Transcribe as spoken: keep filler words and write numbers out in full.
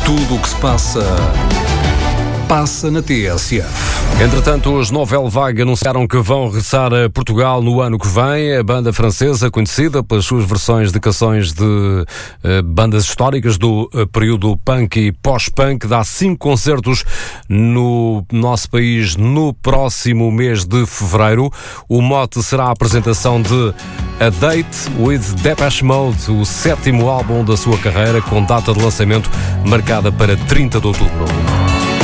Tudo o que se passa, passa na T S F. Entretanto, os Nouvelle Vague anunciaram que vão regressar a Portugal no ano que vem. A banda francesa, conhecida pelas suas versões de canções de uh, bandas históricas do uh, período punk e pós-punk, dá cinco concertos no nosso país no próximo mês de fevereiro. O mote será a apresentação de A Date with Depeche Mode, o sétimo álbum da sua carreira, com data de lançamento marcada para trinta de outubro.